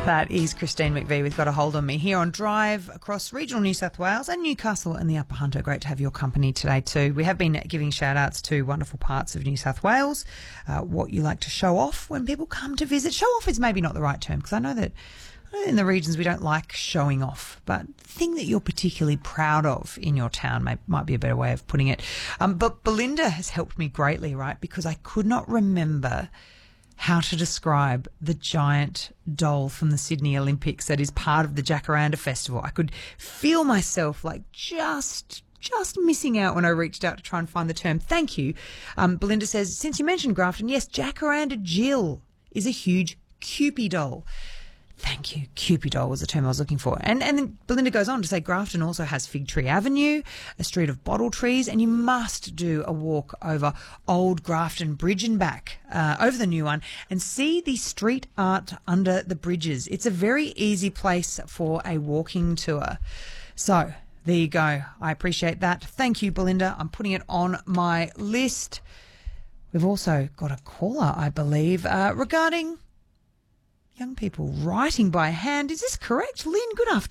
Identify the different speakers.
Speaker 1: That is Christine McVie with Got a Hold on Me here on Drive across regional New South Wales and Newcastle and the Upper Hunter. Great to have your company today too. We have been giving shout outs to wonderful parts of New South Wales, what you like to show off when people come to visit. Show off is maybe not the right term because I know that in the regions we don't like showing off, but the thing that you're particularly proud of in your town might be a better way of putting it. But Belinda has helped me greatly, right, because I could not remember how to describe the giant doll from the Sydney Olympics that is part of the Jacaranda Festival. I could feel myself like just missing out when I reached out to try and find the term. Thank you. Belinda says, since you mentioned Grafton, yes, Jacaranda Jill is a huge Kewpie doll. Thank you. Kewpie doll was the term I was looking for. And then Belinda goes on to say Grafton also has Fig Tree Avenue, a street of bottle trees, and you must do a walk over Old Grafton Bridge and back, over the new one, and see the street art under the bridges. It's a very easy place for a walking tour. So there you go. I appreciate that. Thank you, Belinda. I'm putting it on my list. We've also got a caller, I believe, regarding young people writing by hand. Is this correct? Lynn, good afternoon.